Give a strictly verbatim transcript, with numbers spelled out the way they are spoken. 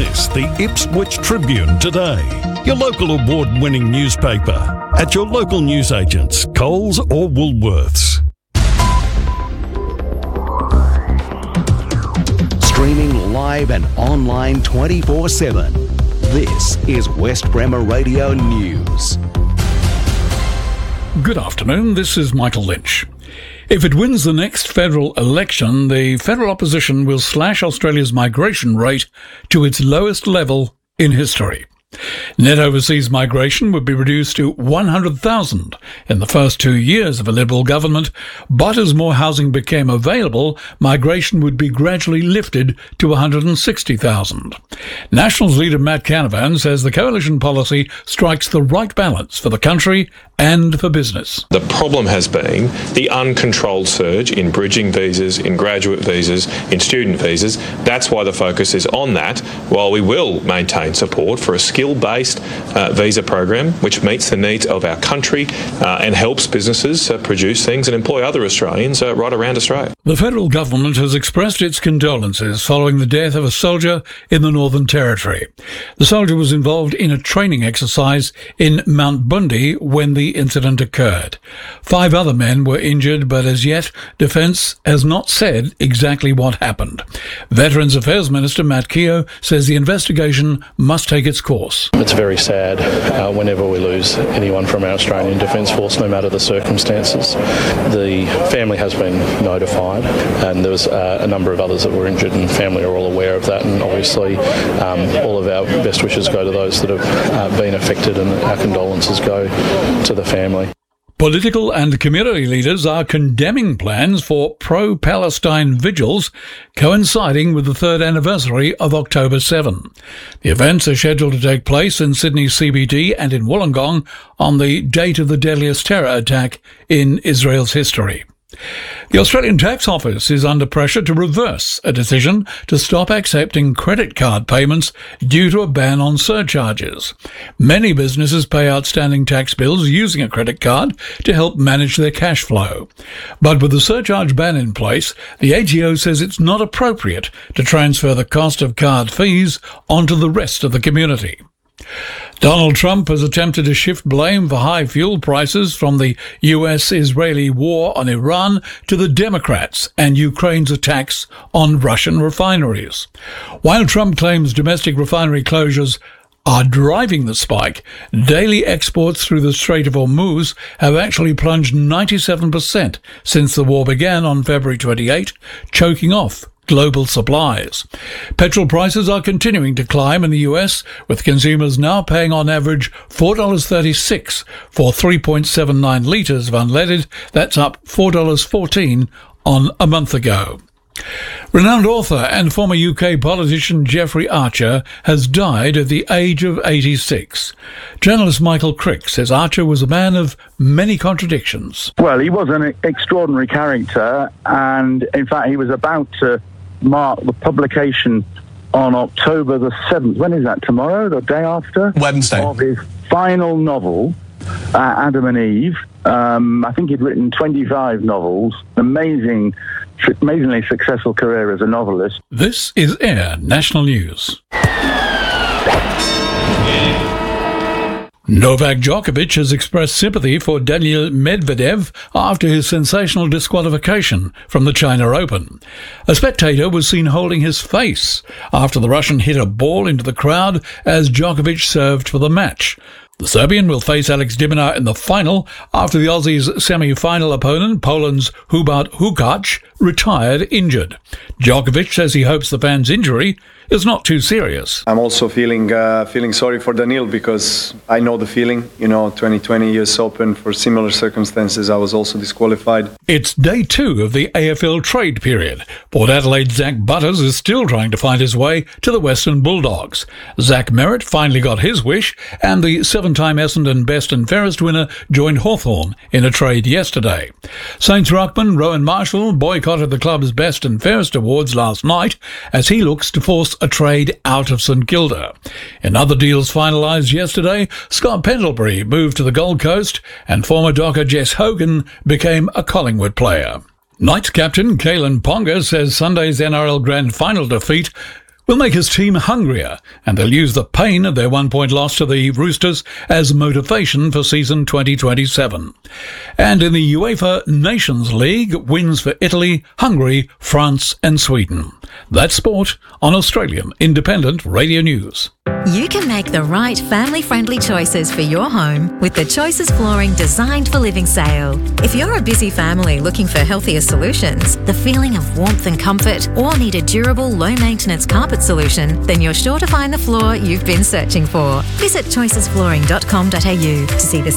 miss the Ipswich Tribune today, your local award-winning newspaper, at your local newsagents, Coles or Woolworths. Streaming live and online twenty-four seven. This is West Bremer Radio News. Good afternoon, this is Michael Lynch. If it wins the next federal election, the federal opposition will slash Australia's migration rate to its lowest level in history. Net overseas migration would be reduced to one hundred thousand in the first two years of a Liberal government, but as more housing became available, migration would be gradually lifted to one hundred sixty thousand. Nationals leader Matt Canavan says the coalition policy strikes the right balance for the country and for business. The problem has been the uncontrolled surge in bridging visas, in graduate visas, in student visas. That's why the focus is on that, while we will maintain support for a skill-based uh, visa program which meets the needs of our country uh, and helps businesses uh, produce things and employ other Australians uh, right around Australia. The federal government has expressed its condolences following the death of a soldier in the Northern Territory. The soldier was involved in a training exercise in Mount Bundy when the incident occurred. Five other men were injured, but as yet, Defence has not said exactly what happened. Veterans Affairs Minister Matt Keogh says the investigation must take its course. It's very sad uh, whenever we lose anyone from our Australian Defence Force, no matter the circumstances. The family has been notified, and there was uh, a number of others that were injured, and family are all aware of that, and obviously um, all of our best wishes go to those that have uh, been affected, and our condolences go to the family. Political and community leaders are condemning plans for pro-Palestine vigils coinciding with the third anniversary of October seventh. The events are scheduled to take place in Sydney's C B D and in Wollongong on the date of the deadliest terror attack in Israel's history. The Australian Tax Office is under pressure to reverse a decision to stop accepting credit card payments due to a ban on surcharges. Many businesses pay outstanding tax bills using a credit card to help manage their cash flow. But with the surcharge ban in place, the A T O says it's not appropriate to transfer the cost of card fees onto the rest of the community. Donald Trump has attempted to shift blame for high fuel prices from the U S-Israeli war on Iran to the Democrats and Ukraine's attacks on Russian refineries. While Trump claims domestic refinery closures are driving the spike, daily exports through the Strait of Hormuz have actually plunged ninety-seven percent since the war began on February twenty-eighth, choking off global supplies. Petrol prices are continuing to climb in the U S, with consumers now paying on average four dollars thirty-six for three point seven nine litres of unleaded. That's up four dollars fourteen on a month ago. Renowned author and former U K politician Jeffrey Archer has died at the age of eighty-six. Journalist Michael Crick says Archer was a man of many contradictions. Well, he was an extraordinary character, and in fact he was about to mark the publication on October the seventh. When is that? Tomorrow? The day after? Wednesday. Of his final novel, uh, Adam and Eve. Um, I think he'd written twenty-five novels. Amazing, amazingly successful career as a novelist. This is Air National News. Novak Djokovic has expressed sympathy for Daniil Medvedev after his sensational disqualification from the China Open. A spectator was seen holding his face after the Russian hit a ball into the crowd as Djokovic served for the match. The Serbian will face Alex de Minaur in the final after the Aussies' semi-final opponent, Poland's Hubert Hurkacz, retired injured. Djokovic says he hopes the fan's injury is not too serious. I'm also feeling uh, feeling sorry for Daniil because I know the feeling. You know, twenty twenty U S Open, for similar circumstances, I was also disqualified. It's day two of the A F L trade period. Port Adelaide's Zach Butters is still trying to find his way to the Western Bulldogs. Zach Merritt finally got his wish, and the seven-time Essendon Best and Fairest winner joined Hawthorn in a trade yesterday. Saints ruckman Rowan Marshall boycotted the club's Best and Fairest awards last night as he looks to force a trade out of St Kilda. In other deals finalised yesterday, Scott Pendlebury moved to the Gold Coast and former Docker Jess Hogan became a Collingwood player. Knights captain Kalen Ponga says Sunday's N R L Grand Final defeat will make his team hungrier, and they'll use the pain of their one-point loss to the Roosters as motivation for season twenty twenty-seven. And in the UEFA Nations League, wins for Italy, Hungary, France and Sweden. That's sport on Australian Independent Radio News. You can make the right family-friendly choices for your home with the Choices Flooring Designed for Living sale. If you're a busy family looking for healthier solutions, the feeling of warmth and comfort, or need a durable, low-maintenance carpet solution, then you're sure to find the floor you've been searching for. Visit choices flooring dot com dot a u to see the